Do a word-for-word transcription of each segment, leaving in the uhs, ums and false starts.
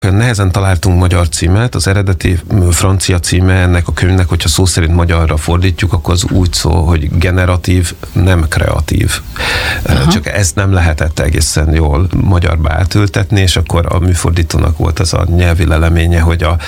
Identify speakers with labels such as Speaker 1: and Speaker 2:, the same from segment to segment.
Speaker 1: Nehezen találtunk magyar címet, az eredeti francia címe ennek a könyvnek, hogyha szó szerint magyarra fordítjuk, akkor az úgy szól, hogy generatív, nem kreatív. Aha. Csak ezt nem lehetett egészen jól magyarba átültetni, és akkor a műfordítónak volt az a nyelvi leleménye, hogy a,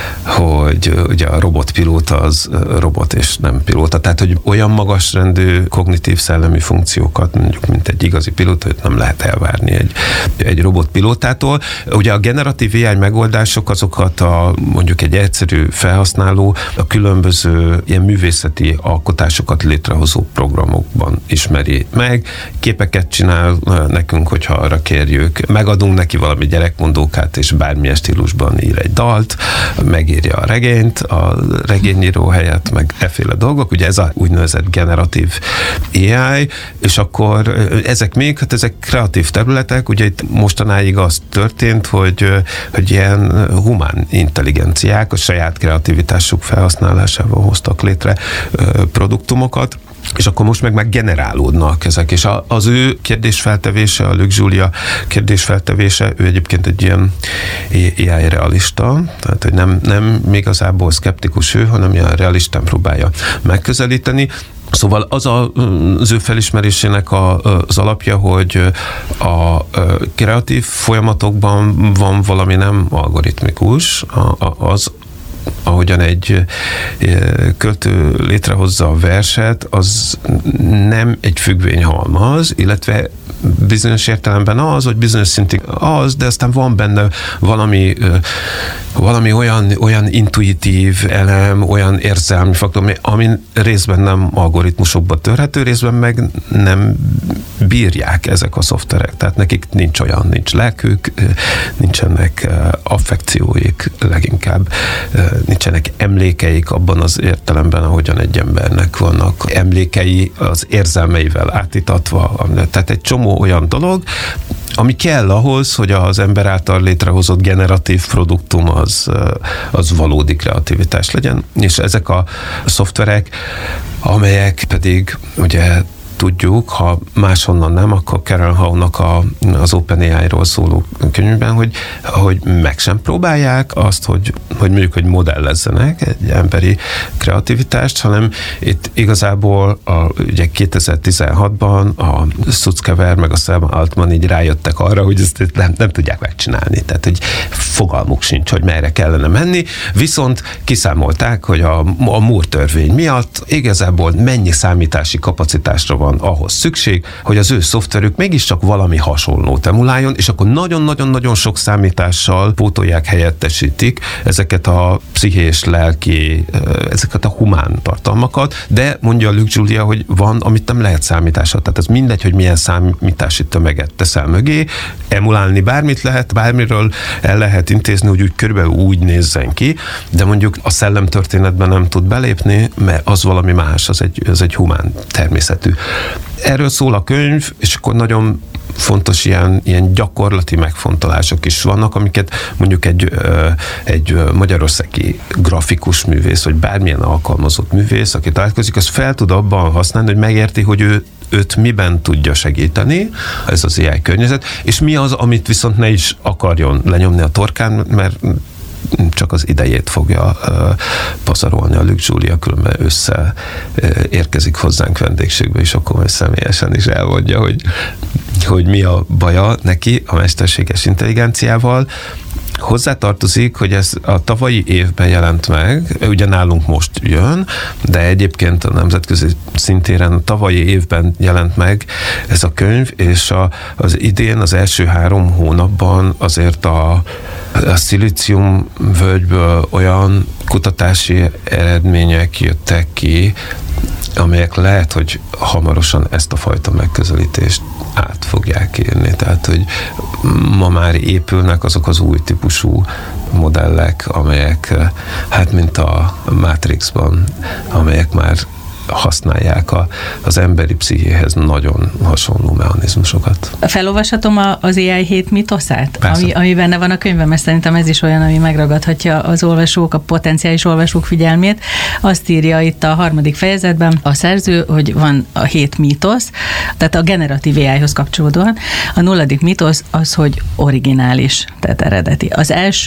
Speaker 1: hogy ugye a robotpilóta az robot és nem pilóta. Tehát, hogy olyan magasrendű kognitív szellemi funkciókat, mondjuk, mint egy igazi pilóta, nem lehet elvárni egy, egy robotpilótától. Ugye a generatív á i megoldások azokat a, mondjuk egy egyszerű felhasználó a különböző ilyen művészeti alkotásokat létrehozó programokban ismeri meg, képeket csinál nekünk, hogyha arra kérjük, megadunk neki valami gyerekmondókát, és bármilyen stílusban ír egy dalt, megírja a regényt, a regényíró helyett, meg efféle dolgok, ugye ez a úgynevezett generatív á i, és akkor ezek még, hát ezek kreatív területek, ugye itt mostanáig az történt, hogy hogy ilyen humán intelligenciák a saját kreativitásuk felhasználásával hoztak létre produktumokat, és akkor most meg már generálódnak ezek, és a, az ő kérdésfeltevése, a Luc Julia kérdésfeltevése, ő egyébként egy ilyen á i realista, tehát hogy nem, nem igazából szkeptikus ő, hanem ilyen realistán próbálja megközelíteni. Szóval az a, az ő felismerésének a, az alapja, hogy a kreatív folyamatokban van valami nem algoritmikus, az, ahogyan egy költő létrehozza a verset, az nem egy függvényhalmaz, illetve bizonyos értelemben az, hogy bizonyos szintig az, de aztán van benne valami, valami olyan, olyan intuitív elem, olyan érzelmi faktor, ami részben nem algoritmusokba törhető, részben meg nem bírják ezek a szoftverek. Tehát nekik nincs olyan, nincs lelkük, nincsenek affekcióik leginkább, nincsenek emlékeik abban az értelemben, ahogyan egy embernek vannak emlékei az érzelmeivel átítatva. Tehát egy csomó olyan dolog, ami kell ahhoz, hogy az ember által létrehozott generatív produktum az, az valódi kreativitás legyen, és ezek a szoftverek, amelyek pedig ugye tudjuk, ha máshonnan nem, akkor Carol Howe-nak a, az OpenAI-ról szóló könyvben, hogy, hogy meg sem próbálják azt, hogy, hogy mondjuk, hogy modellezzenek egy emberi kreativitást, hanem itt igazából a, ugye kétezer-tizenhatban a Sutskever meg a Sam Altman így rájöttek arra, hogy ezt nem, nem tudják megcsinálni, tehát hogy fogalmuk sincs, hogy merre kellene menni, viszont kiszámolták, hogy a, a Moore törvény miatt igazából mennyi számítási kapacitásra van ahhoz szükség, hogy az ő szoftverük mégiscsak valami hasonlót emuláljon, és akkor nagyon-nagyon-nagyon sok számítással pótolják, helyettesítik ezeket a pszichés, lelki, ezeket a humán tartalmakat, de mondja Luc Julia, hogy van, amit nem lehet számítással. Tehát ez mindegy, hogy milyen számítási tömeget teszel mögé, emulálni bármit lehet, bármiről el lehet intézni, hogy úgy körülbelül úgy nézzen ki, de mondjuk a szellemtörténetben nem tud belépni, mert az valami más, az egy, az egy humán természetű. Erről szól a könyv, és akkor nagyon fontos ilyen, ilyen gyakorlati megfontolások is vannak, amiket mondjuk egy, egy magyarországi grafikus művész, vagy bármilyen alkalmazott művész, aki találkozik, az fel tud abban használni, hogy megérti, hogy ő őt miben tudja segíteni, ez az á i környezet, és mi az, amit viszont ne is akarjon lenyomni a torkán, mert csak az idejét fogja uh, pazarolni a Luc Julia, különben össze uh, érkezik hozzánk vendégségbe, és akkor majd személyesen is elmondja, hogy, hogy mi a baja neki a mesterséges intelligenciával. Hozzátartozik, hogy ez a tavalyi évben jelent meg, ugye nálunk most jön, de egyébként a nemzetközi szintéren a tavalyi évben jelent meg ez a könyv, és a, az idén, az első három hónapban azért a, a szilícium völgyből olyan kutatási eredmények jöttek ki, amelyek lehet, hogy hamarosan ezt a fajta megközelítést át fogják érni. Tehát, hogy ma már épülnek azok az új típusú modellek, amelyek, hát mint a Matrixban, amelyek már használják a, az emberi pszichéhez nagyon hasonló mechanizmusokat.
Speaker 2: Felolvashatom a, az á i hét mitoszát, ami, ami benne van a könyvben, mert szerintem ez is olyan, ami megragadhatja az olvasók, a potenciális olvasók figyelmét. Azt írja itt a harmadik fejezetben a szerző, hogy van a hét mítosz, tehát a generatív á i-hoz kapcsolódóan. A nulladik mítosz az, hogy originális, tehát eredeti. Az első